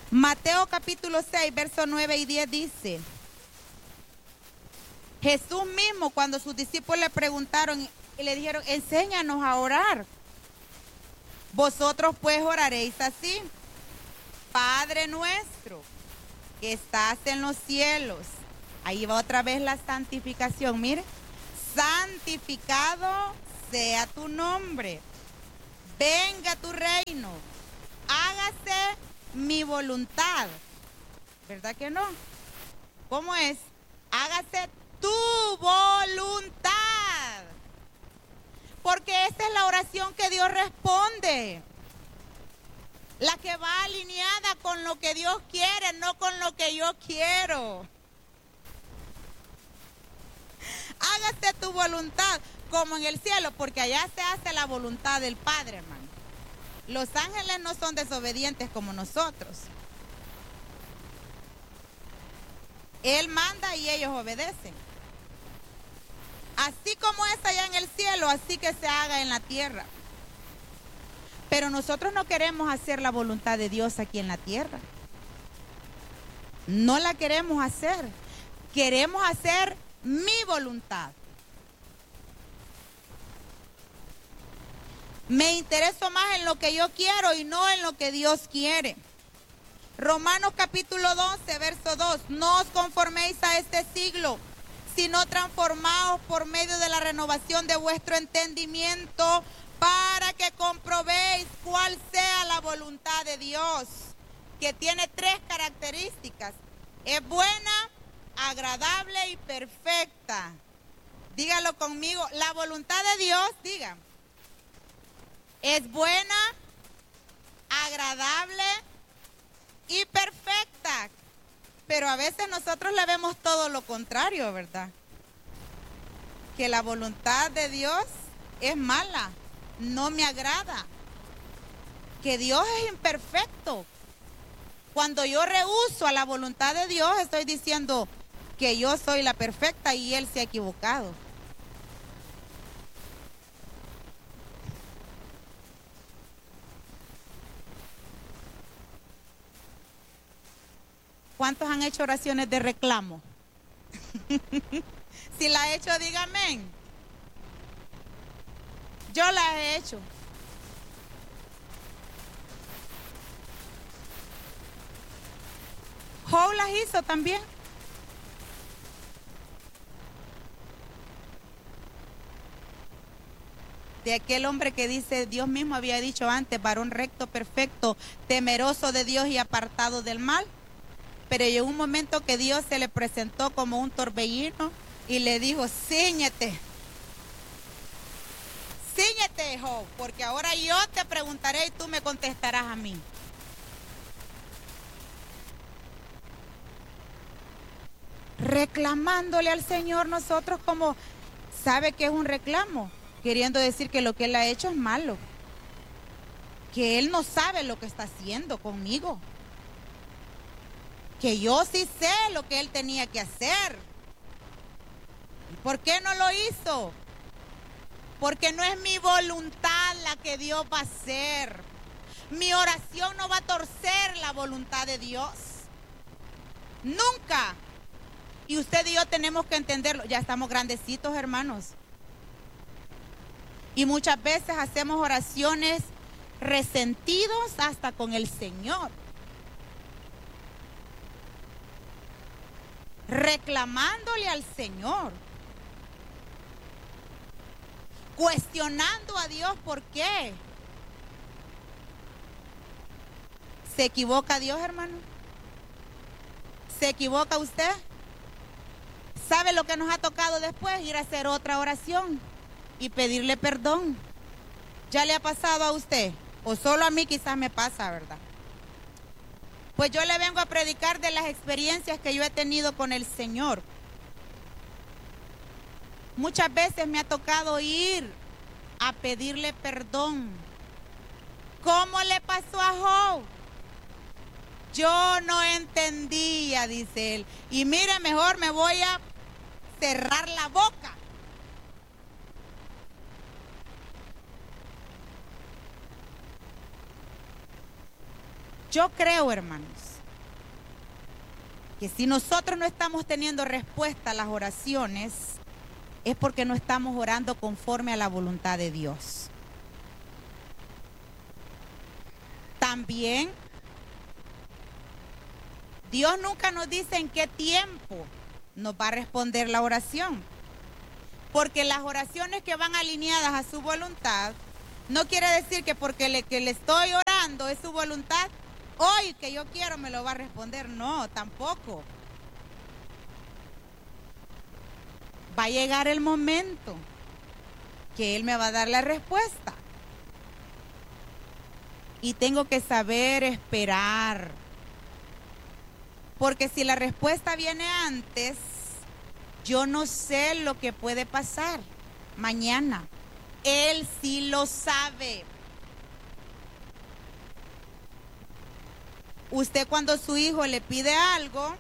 Mateo capítulo 6, versos 9 y 10 dice: Jesús mismo, cuando sus discípulos le preguntaron y le dijeron: enséñanos a orar. Vosotros pues oraréis así: Padre nuestro que estás en los cielos. Ahí va otra vez la santificación. Mire, santificado sea tu nombre. Venga tu reino. Hágase mi voluntad. ¿Verdad que no? ¿Cómo es? Hágase tu voluntad. Porque esa es la oración que Dios responde. La que va alineada con lo que Dios quiere, no con lo que yo quiero. Hágase tu voluntad como en el cielo, porque allá se hace la voluntad del Padre, hermano. Los ángeles no son desobedientes como nosotros. Él manda y ellos obedecen. Así como es allá en el cielo, así que se haga en la tierra. Pero nosotros no queremos hacer la voluntad de Dios aquí en la tierra. No la queremos hacer. Queremos hacer mi voluntad. Me intereso más en lo que yo quiero y no en lo que Dios quiere. Romanos capítulo 12, verso 2. No os conforméis a este siglo, sino transformaos por medio de la renovación de vuestro entendimiento, para que comprobéis cuál sea la voluntad de Dios, que tiene 3 características. Es buena, agradable y perfecta. Dígalo conmigo. La voluntad de Dios, diga, es buena, agradable y perfecta. Pero a veces nosotros le vemos todo lo contrario, ¿verdad? Que la voluntad de Dios es mala, no me agrada. Que Dios es imperfecto. Cuando yo rehúso a la voluntad de Dios, estoy diciendo que yo soy la perfecta y Él se ha equivocado. ¿Cuántos han hecho oraciones de reclamo? Si la ha hecho, dígame. Amén. Yo la he hecho. Job las hizo también. De aquel hombre que dice, Dios mismo había dicho antes, varón recto, perfecto, temeroso de Dios y apartado del mal. Pero llegó un momento que Dios se le presentó como un torbellino y le dijo: cíñete. Cíñete, Job, porque ahora yo te preguntaré y tú me contestarás a mí. Reclamándole al Señor nosotros, como sabe que es un reclamo, queriendo decir que lo que Él ha hecho es malo, que Él no sabe lo que está haciendo conmigo, que yo sí sé lo que Él tenía que hacer. ¿Y por qué no lo hizo? Porque no es mi voluntad la que Dios va a hacer. Mi oración no va a torcer la voluntad de Dios. Nunca. Y usted y yo tenemos que entenderlo. Ya estamos grandecitos, hermanos. Y muchas veces hacemos oraciones resentidos hasta con el Señor. Reclamándole al Señor. Cuestionando a Dios por qué. ¿Se equivoca Dios, hermano? ¿Se equivoca usted? ¿Sabe lo que nos ha tocado después? Ir a hacer otra oración y pedirle perdón. ¿Ya le ha pasado a usted? O solo a mí quizás me pasa, ¿verdad? Pues yo le vengo a predicar de las experiencias que yo he tenido con el Señor. Muchas veces me ha tocado ir a pedirle perdón. ¿Cómo le pasó a Job? Yo no entendía, dice él. Y mire, mejor me voy a cerrar la boca. Yo creo, hermanos, que si nosotros no estamos teniendo respuesta a las oraciones, es porque no estamos orando conforme a la voluntad de Dios. También, Dios nunca nos dice en qué tiempo nos va a responder la oración. Porque las oraciones que van alineadas a su voluntad, no quiere decir que porque que le estoy orando es su voluntad, hoy que yo quiero me lo va a responder. No, tampoco. Va a llegar el momento que Él me va a dar la respuesta. Y tengo que saber esperar. Porque si la respuesta viene antes, yo no sé lo que puede pasar mañana. Él sí lo sabe. Usted cuando su hijo le pide algo,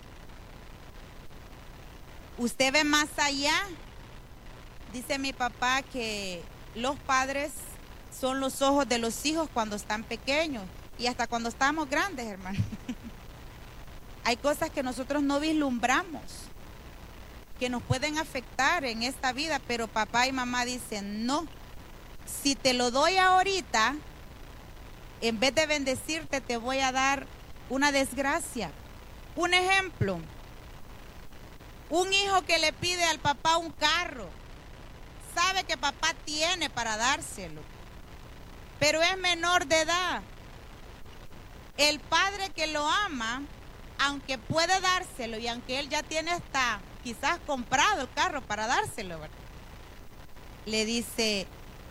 usted ve más allá. Dice mi papá que los padres son los ojos de los hijos cuando están pequeños y hasta cuando estamos grandes, hermano. Hay cosas que nosotros no vislumbramos, que nos pueden afectar en esta vida, pero papá y mamá dicen, no, si te lo doy ahorita, en vez de bendecirte, te voy a dar una desgracia. Un ejemplo, un hijo que le pide al papá un carro, sabe que papá tiene para dárselo, pero es menor de edad. El padre que lo ama, aunque puede dárselo y aunque él ya tiene hasta quizás comprado el carro para dárselo, ¿verdad?, le dice,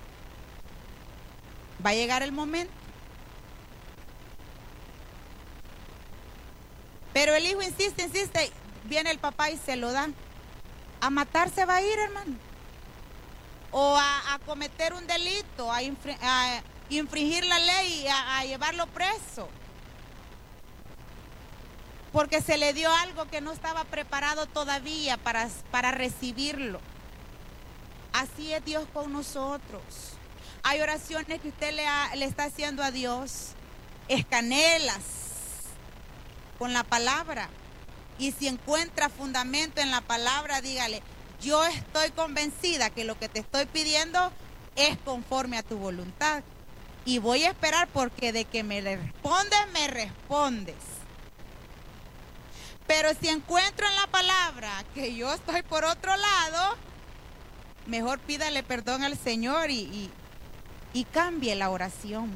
va a llegar el momento. Pero el hijo insiste, viene el papá y se lo da. A matarse va a ir, hermano. O a cometer un delito, a infringir la ley, a llevarlo preso. Porque se le dio algo que no estaba preparado todavía para recibirlo. Así es Dios con nosotros. Hay oraciones que usted le está haciendo a Dios, escanélas con la palabra. Y si encuentra fundamento en la palabra, dígale, yo estoy convencida que lo que te estoy pidiendo es conforme a tu voluntad. Y voy a esperar porque de que me respondes, me respondes. Pero si encuentro en la palabra que yo estoy por otro lado, mejor pídale perdón al Señor y cambie la oración.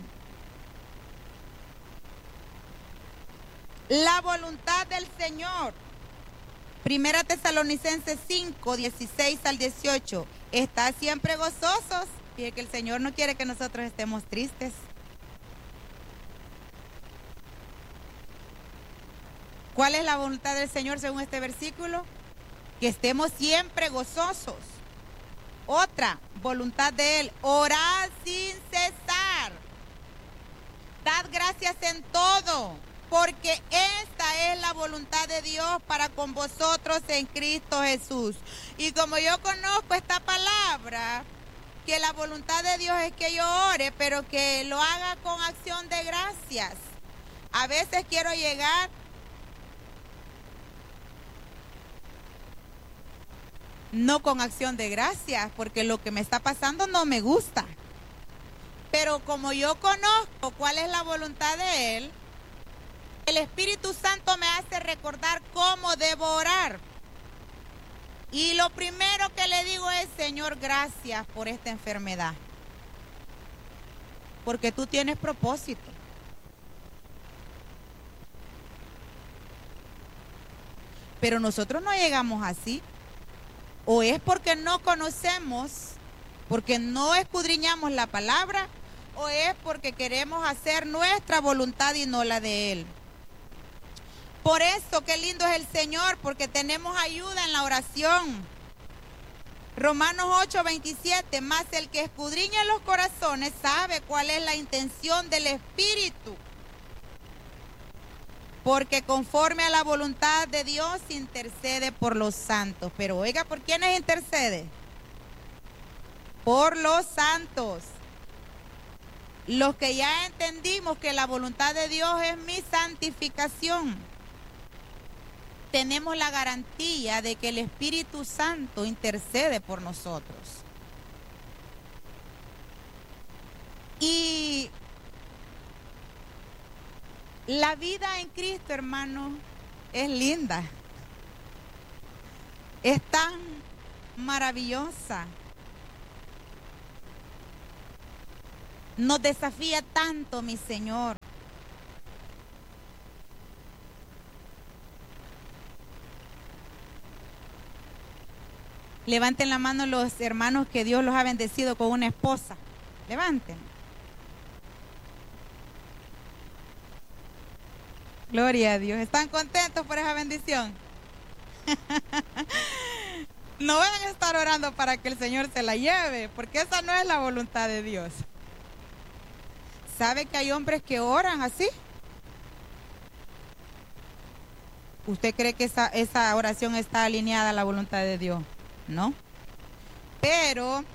La voluntad del Señor. Primera Tesalonicenses 5, 16 al 18. Está siempre gozosos. Y es que el Señor no quiere que nosotros estemos tristes. ¿Cuál es la voluntad del Señor según este versículo? Que estemos siempre gozosos. Otra voluntad de Él, orad sin cesar. Dad gracias en todo, porque esta es la voluntad de Dios para con vosotros en Cristo Jesús. Y como yo conozco esta palabra, que la voluntad de Dios es que yo ore, pero que lo haga con acción de gracias. A veces quiero llegar no con acción de gracias, porque lo que me está pasando no me gusta. Pero como yo conozco cuál es la voluntad de Él, el Espíritu Santo me hace recordar cómo debo orar. Y lo primero que le digo es, Señor, gracias por esta enfermedad. Porque tú tienes propósito. Pero nosotros no llegamos así. O es porque no conocemos, porque no escudriñamos la palabra, o es porque queremos hacer nuestra voluntad y no la de Él. Por eso, qué lindo es el Señor, porque tenemos ayuda en la oración. Romanos 8, 27, más el que escudriña los corazones sabe cuál es la intención del Espíritu. Porque conforme a la voluntad de Dios intercede por los santos. Pero oiga, ¿por quiénes intercede? Por los santos. Los que ya entendimos que la voluntad de Dios es mi santificación. tenemos la garantía de que el Espíritu Santo intercede por nosotros. Y la vida en Cristo, hermano, es linda. Es tan maravillosa. Nos desafía tanto, mi Señor. Levanten la mano los hermanos que Dios los ha bendecido con una esposa. Levanten. Gloria a Dios. ¿Están contentos por esa bendición? No van a estar orando para que el Señor se la lleve, porque esa no es la voluntad de Dios. ¿Sabe que hay hombres que oran así? ¿Usted cree que esa oración está alineada a la voluntad de Dios? No. Pero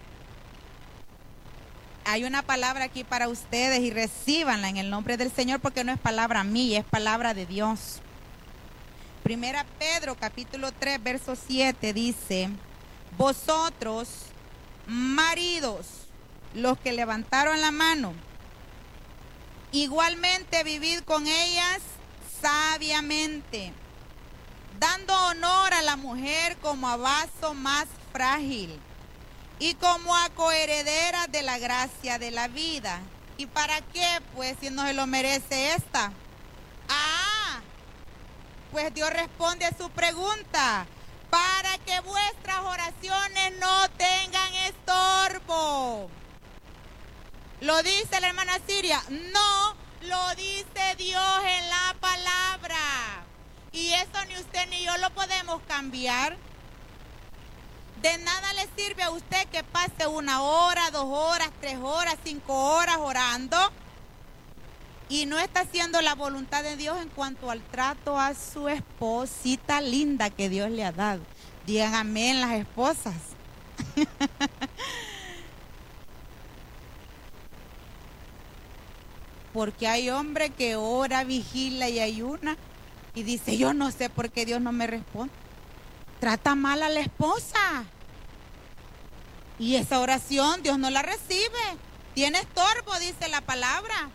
hay una palabra aquí para ustedes y recíbanla en el nombre del Señor, porque no es palabra mía, es palabra de Dios. Primera Pedro capítulo 3 verso 7 dice: vosotros, maridos, los que levantaron la mano, igualmente vivid con ellas sabiamente, dando honor a la mujer como a vaso más frágil y como a coheredera de la gracia de la vida. ¿Y para qué? Pues si no se lo merece esta. Pues Dios responde a su pregunta: para que vuestras oraciones no tengan estorbo. ¿Lo dice la hermana Siria? No, lo dice Dios en la palabra. Y eso ni usted ni yo lo podemos cambiar. De nada le sirve a usted que pase 1 hora, 2 horas, 3 horas, 5 horas orando y no está haciendo la voluntad de Dios en cuanto al trato a su esposita linda que Dios le ha dado. Digan amén las esposas. Porque hay hombre que ora, vigila y ayuna y dice: yo no sé por qué Dios no me responde. Trata mal a la esposa. Y esa oración Dios no la recibe. Tiene estorbo, dice la palabra.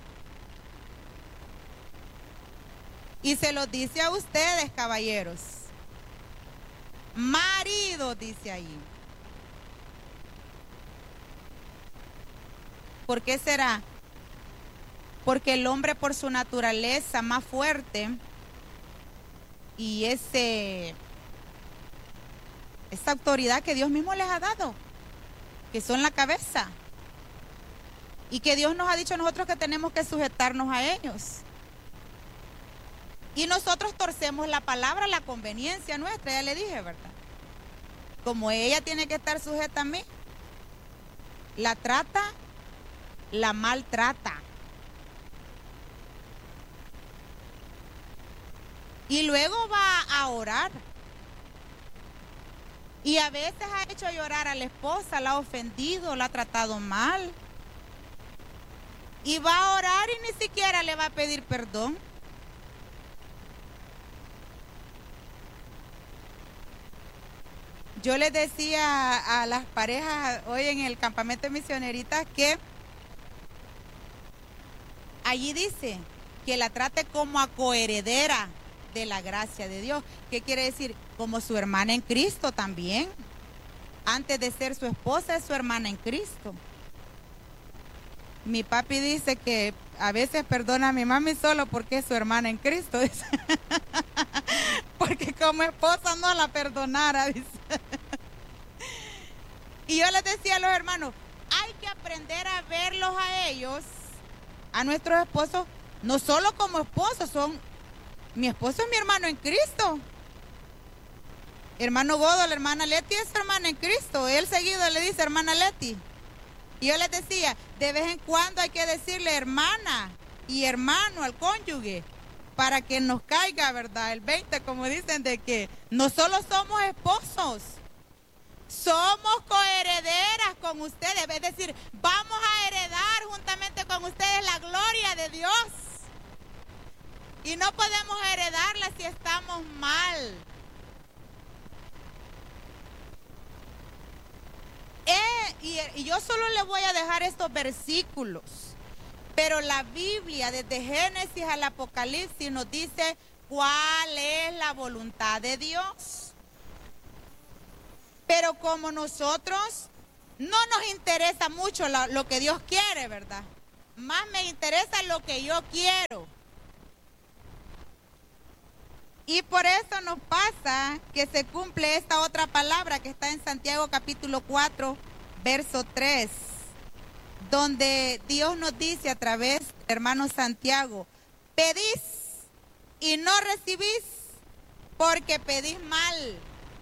Y se lo dice a ustedes, caballeros. Marido, dice ahí. ¿Por qué será? Porque el hombre, por su naturaleza más fuerte y esa autoridad que Dios mismo les ha dado, que son la cabeza, y que Dios nos ha dicho a nosotros que tenemos que sujetarnos a ellos. Y nosotros torcemos la palabra, la conveniencia nuestra, ya le dije, ¿verdad? Como ella tiene que estar sujeta a mí, la trata, la maltrata. Y luego va a orar. Y a veces ha hecho llorar a la esposa, la ha ofendido, la ha tratado mal. Y va a orar y ni siquiera le va a pedir perdón. Yo les decía a las parejas hoy en el campamento de misioneritas que allí dice que la trate como a coheredera de la gracia de Dios. ¿Qué quiere decir? Como su hermana en Cristo también. Antes de ser su esposa, es su hermana en Cristo. Mi papi dice que a veces perdona a mi mami solo porque es su hermana en Cristo. Dice. Porque como esposa no la perdonara, dice. Y yo les decía a los hermanos, hay que aprender a verlos a ellos, a nuestros esposos, no solo como esposos, mi esposo es mi hermano en Cristo. Hermano Godo, la hermana Leti es su hermana en Cristo. Él seguido le dice hermana Leti. Y yo les decía, de vez en cuando hay que decirle hermana y hermano al cónyuge, para que nos caiga, ¿verdad? El 20, como dicen, de que no solo somos esposos, somos coherederas con ustedes. Es decir, vamos a heredar juntamente con ustedes la gloria de Dios. Y no podemos heredarla si estamos mal. y yo solo le voy a dejar estos versículos, pero la Biblia desde Génesis al Apocalipsis nos dice cuál es la voluntad de Dios. Pero como nosotros no nos interesa mucho lo que Dios quiere, ¿verdad? Más me interesa lo que yo quiero. Y por eso nos pasa que se cumple esta otra palabra que está en Santiago capítulo 4, verso 3, donde Dios nos dice a través del hermano Santiago: pedís y no recibís porque pedís mal.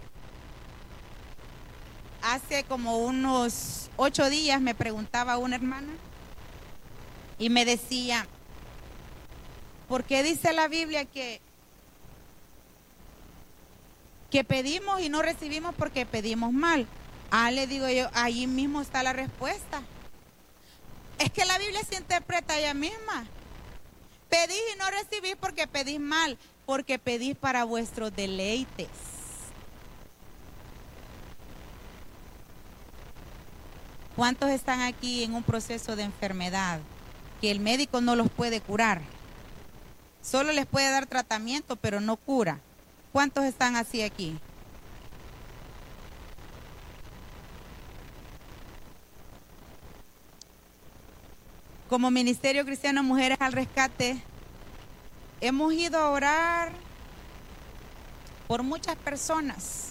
Hace como unos 8 días me preguntaba una hermana y me decía: ¿por qué dice la Biblia que pedimos y no recibimos porque pedimos mal? Le digo yo, ahí mismo está la respuesta. Es que la Biblia se interpreta ella misma. Pedís y no recibís porque pedís mal, porque pedís para vuestros deleites. ¿Cuántos están aquí en un proceso de enfermedad que el médico no los puede curar? Solo les puede dar tratamiento, pero no cura. ¿Cuántos están así aquí? Como Ministerio Cristiano Mujeres al Rescate, hemos ido a orar por muchas personas.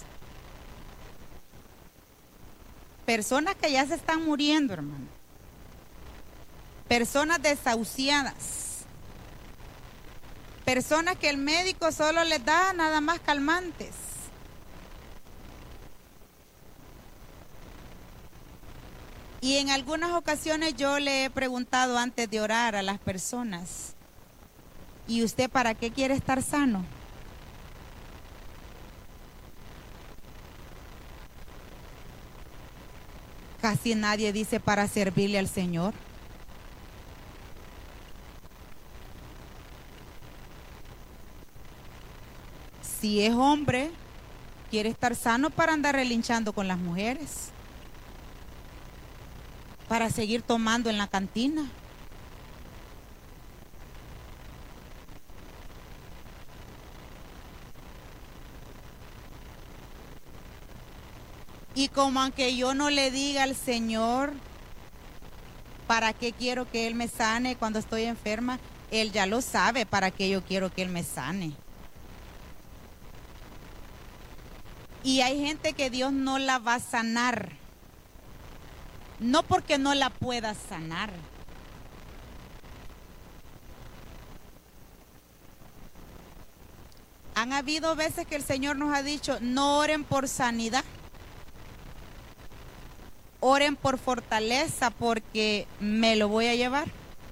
Personas que ya se están muriendo, hermano. Personas desahuciadas. Personas que el médico solo les da nada más calmantes. Y en algunas ocasiones yo le he preguntado antes de orar a las personas: ¿y usted para qué quiere estar sano? Casi nadie dice: para servirle al Señor. Si es hombre, quiere estar sano para andar relinchando con las mujeres, para seguir tomando en la cantina. Y como aunque yo no le diga al Señor para qué quiero que Él me sane cuando estoy enferma, Él ya lo sabe para qué yo quiero que Él me sane. Y hay gente que Dios no la va a sanar, no porque no la pueda sanar. Han habido veces que el Señor nos ha dicho: no oren por sanidad, oren por fortaleza, porque me lo voy a llevar.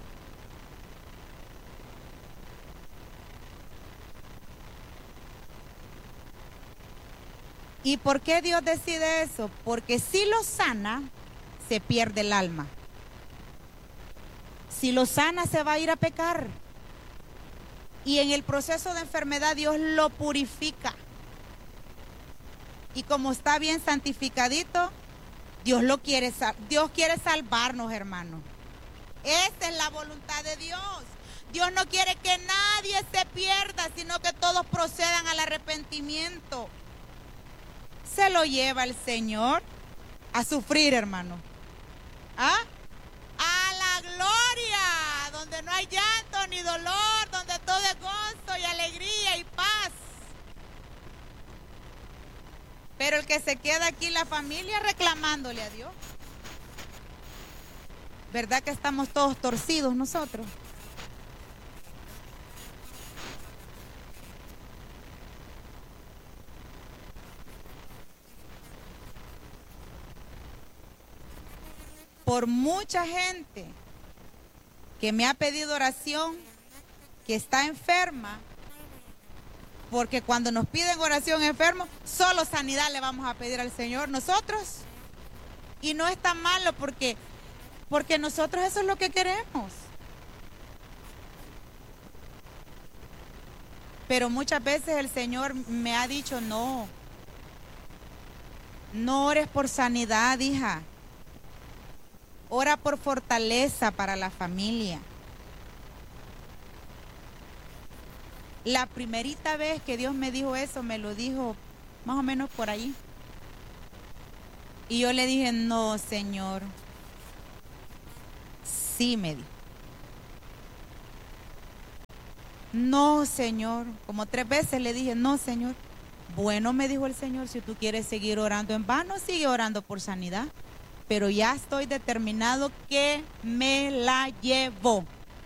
¿Y por qué Dios decide eso? Porque si lo sana, se pierde el alma. Si lo sana, se va a ir a pecar. Y en el proceso de enfermedad Dios lo purifica. Y como está bien santificadito, Dios quiere salvarnos, hermano. Esa es la voluntad de Dios. Dios no quiere que nadie se pierda, sino que todos procedan al arrepentimiento. Se lo lleva el Señor a sufrir, hermano. ¿Ah? A la gloria, donde no hay llanto ni dolor, donde todo es gozo y alegría y paz. Pero el que se queda aquí, la familia, reclamándole a Dios. ¿Verdad que estamos todos torcidos nosotros? Por mucha gente que me ha pedido oración, que está enferma, porque cuando nos piden oración enfermos, solo sanidad le vamos a pedir al Señor nosotros. Y no es tan malo porque nosotros eso es lo que queremos. Pero muchas veces el Señor me ha dicho: no ores por sanidad, hija. Ora por fortaleza para la familia. La primerita vez que Dios me dijo eso, me lo dijo más o menos por ahí. Y yo le dije, no, Señor. Sí, me dijo. No, Señor. Como 3 veces le dije, no, Señor. Bueno, me dijo el Señor, si tú quieres seguir orando en vano, sigue orando por sanidad. Pero ya estoy determinado que me la llevo.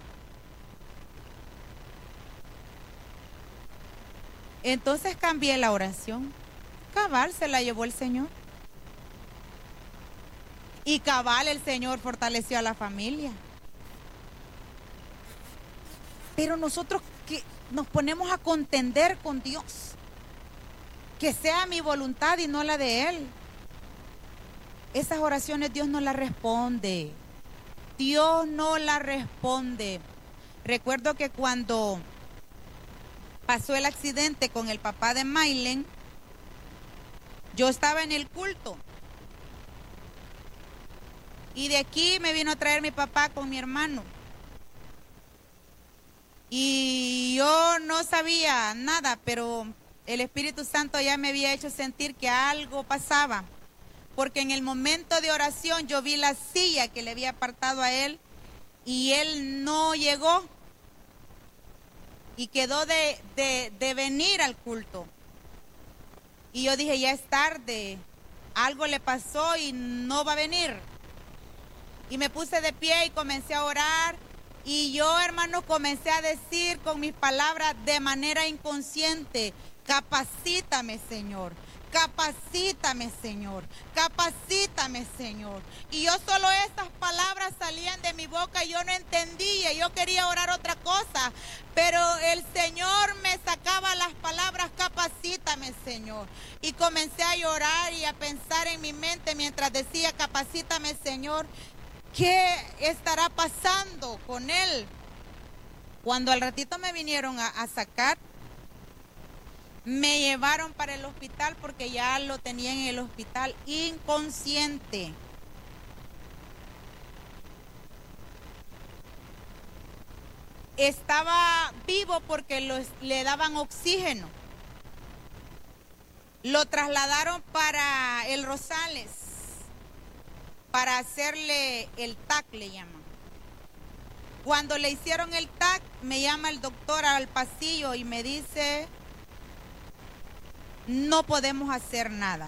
Entonces cambié la oración. Cabal se la llevó el Señor. Y cabal el Señor fortaleció a la familia. Pero nosotros que nos ponemos a contender con Dios, que sea mi voluntad y no la de Él. Esas oraciones Dios no las responde. Dios no las responde. Recuerdo que cuando pasó el accidente con el papá de Maylen, yo estaba en el culto. Y de aquí me vino a traer mi papá con mi hermano. Y yo no sabía nada, pero el Espíritu Santo ya me había hecho sentir que algo pasaba. Porque en el momento de oración yo vi la silla que le había apartado a él y él no llegó. Y quedó de venir al culto. Y yo dije, ya es tarde, algo le pasó y no va a venir. Y me puse de pie y comencé a orar. Y yo, hermano, comencé a decir con mis palabras de manera inconsciente, capacítame, Señor. Capacítame, Señor. Capacítame, Señor. Y yo solo estas palabras salían de mi boca y yo no entendía. Yo quería orar otra cosa. Pero el Señor me sacaba las palabras, capacítame, Señor. Y comencé a llorar y a pensar en mi mente mientras decía, capacítame, Señor. ¿Qué estará pasando con él? Cuando al ratito me vinieron a sacar, me llevaron para el hospital porque ya lo tenían en el hospital inconsciente. Estaba vivo porque le daban oxígeno. Lo trasladaron para el Rosales para hacerle el TAC, le llaman. Cuando le hicieron el TAC, me llama el doctor al pasillo y me dice, no podemos hacer nada.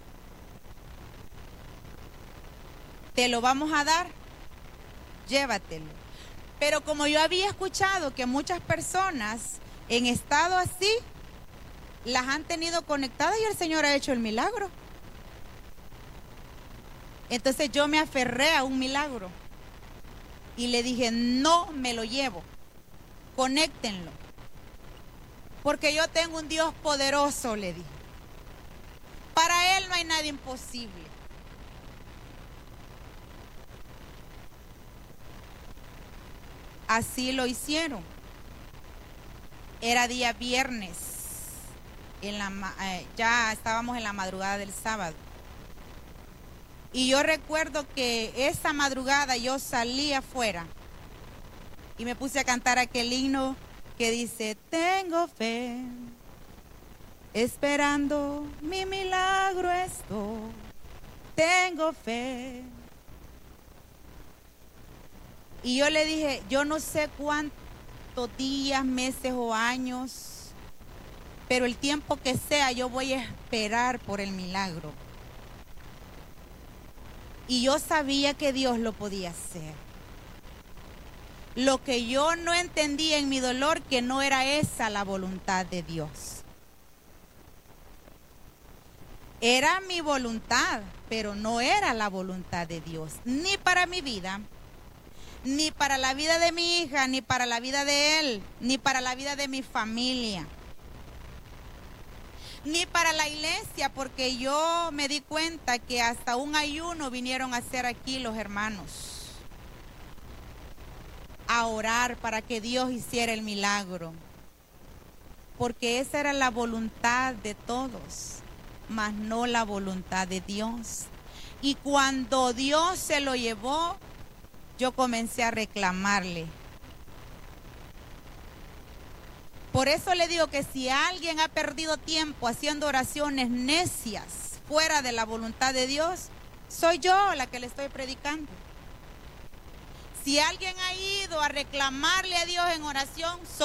Te lo vamos a dar, llévatelo. Pero como yo había escuchado que muchas personas en estado así, las han tenido conectadas y el Señor ha hecho el milagro. Entonces yo me aferré a un milagro y le dije, no me lo llevo, conéctenlo. Porque yo tengo un Dios poderoso, le dije. Para Él no hay nada imposible. Así lo hicieron. Era día viernes. Ya estábamos en la madrugada del sábado. Y yo recuerdo que esa madrugada yo salí afuera y me puse a cantar aquel himno que dice, tengo fe, esperando mi milagro estoy, tengo fe. Y yo le dije, yo no sé cuántos días, meses o años, pero el tiempo que sea yo voy a esperar por el milagro. Y yo sabía que Dios lo podía hacer. Lo que yo no entendía en mi dolor, que no era esa la voluntad de Dios. Era mi voluntad, pero no era la voluntad de Dios. Ni para mi vida, ni para la vida de mi hija, ni para la vida de él, ni para la vida de mi familia. Ni para la iglesia, porque yo me di cuenta que hasta un ayuno vinieron a hacer aquí los hermanos, a orar para que Dios hiciera el milagro, porque esa era la voluntad de todos, mas no la voluntad de Dios. Y cuando Dios se lo llevó, yo comencé a reclamarle. Por eso le digo que si alguien ha perdido tiempo haciendo oraciones necias fuera de la voluntad de Dios, soy yo la que le estoy predicando. Si alguien ha ido a reclamarle a Dios en oración,